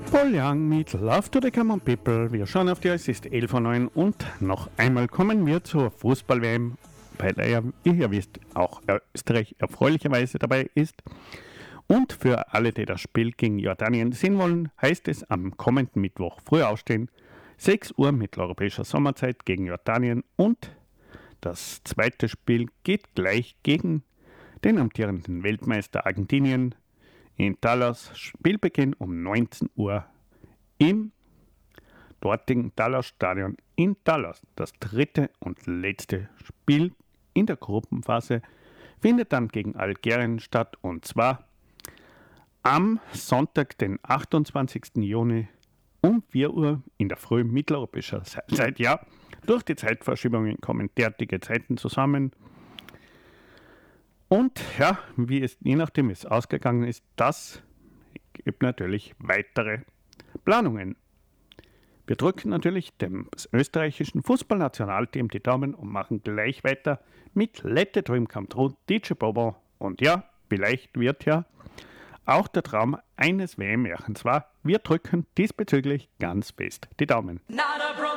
Paul Young mit Love to the Common People. Wir schauen auf die Uhr, es ist 11:09 Uhr und noch einmal kommen wir zur Fußball-WM, bei der ihr wisst, auch Österreich erfreulicherweise dabei ist. Und für alle, die das Spiel gegen Jordanien sehen wollen, heißt es am kommenden Mittwoch früh aufstehen, 6 Uhr mitteleuropäischer Sommerzeit gegen Jordanien, und das zweite Spiel geht gleich gegen den amtierenden Weltmeister Argentinien in Dallas. Spielbeginn um 19 Uhr im dortigen Dallas-Stadion in Dallas. Das dritte und letzte Spiel in der Gruppenphase findet dann gegen Algerien statt, und zwar am Sonntag, den 28. Juni um 4 Uhr in der Früh mitteleuropäischer Zeit. Ja, durch die Zeitverschiebungen kommen derartige Zeiten zusammen. Und ja, je nachdem wie es ausgegangen ist, das gibt natürlich weitere Planungen. Wir drücken natürlich dem österreichischen Fußballnationalteam die Daumen und machen gleich weiter mit Let the Dream Come True, DJ Bobo. Und ja, vielleicht wird ja auch der Traum eines WM-Märchens wahr. Wir drücken diesbezüglich ganz fest die Daumen.